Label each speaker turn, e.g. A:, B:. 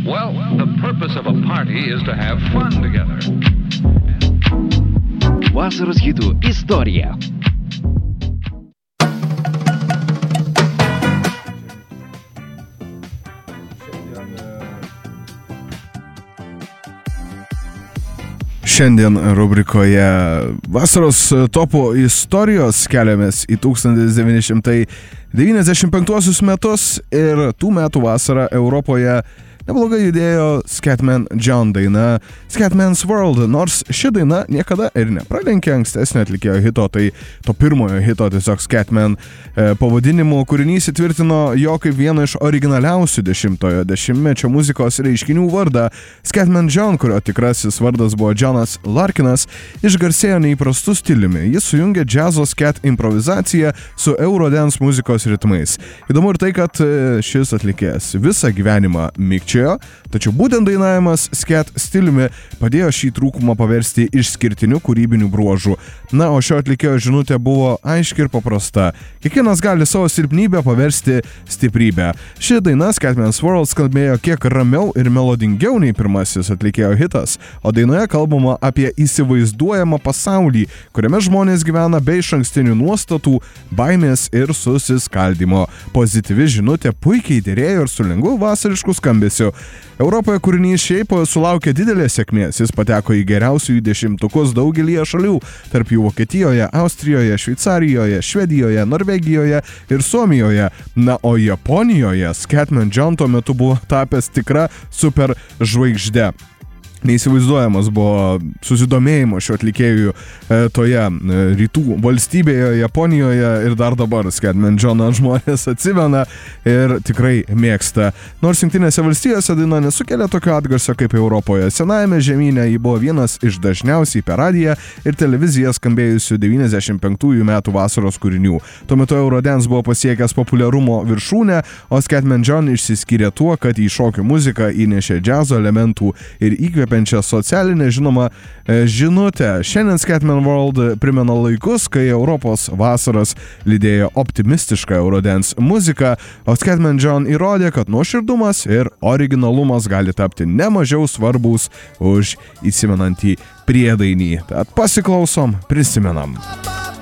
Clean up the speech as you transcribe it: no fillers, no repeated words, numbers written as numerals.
A: Well, the purpose of a party is to have fun together.
B: Vasaros hitų istorija.
C: Šiandien rubrikoje vasaros topų istorijos keliamės į 1995 metus ir tų metų vasarą Europoje neblogai judėjo Scatman John daina Scatman's World, nors ši daina niekada ir nepralenkė ankstesnio atlikėjo hito, tai to pirmojo hito tiesiog Scatman pavadinimu kūrinys įtvirtino jo kaip vieno iš originaliausių 10-ojo dešimtmečio muzikos reiškinių vardą. Scatman John, kurio tikrasis vardas buvo Jonas Larkinas, išgarsėjo neįprastu stiliumi. Jis sujungė džiazo scat improvizaciją su eurodance muzikos ritmais. Įdomu ir tai, kad šis atlikėjas visą gyvenimą mikčiojo, tačiau būtent dainavimas scat stiliumi padėjo šį trūkumą paversti išskirtiniu kūrybiniu bruožu. Na, o šio atlikėjo žinutė buvo aiški ir paprasta. Kiekvienas gali savo silpnybę paversti stiprybę. Ši daina Scatman's World skambėjo kiek ramiau ir melodingiau nei pirmasis atlikėjo hitas, o dainoje kalbama apie įsivaizduojamą pasaulį, kuriame žmonės gyvena be išankstinių nuostatų, baimės ir susiskaldimo. Pozityvi žinutė puikiai dėrėjo ir su lengvu vasarišku skambesiu. Europoje kūrinys šiaip sulaukė didelės sėkmės, jis pateko į geriausiųjų 10-tukus daugelyje šalių, tarp jų Vokietijoje, Austrijoje, Šveicarijoje, Švedijoje, Norvegijoje ir Suomijoje. Na, o Japonijoje Scatman John tuo metu buvo tapęs tikra super žvaigžde. Neįsivaizduojamas buvo susidomėjimo šio atlikėjų toje rytų valstybėje, Japonijoje ir dar dabar Scatman Johną žmonės atsimena ir tikrai mėgsta. Nors Jungtinėse valstijose daina nesukelia tokio atgarsio kaip Europoje. Senajame žemyne ji buvo vienas iš dažniausiai per radiją ir televiziją skambėjusių 95 metų vasaros kūrinių. Tuo metu eurodance buvo pasiekęs populiarumo viršūnę, o Scatman John išsiskyrė tuo, kad į šokių muziką įnešė džiazo elementų ir įkvepiančią socialinę žinoma žinutę. Šiandien Scatman World primena laikus, kai Europos vasaras lydėjo optimistišką eurodance muziką, o Scatman John įrodė, kad nuoširdumas ir originalumas gali tapti nemažiau svarbus už įsimenantį priedainį. Tad pasiklausom, prisimenam.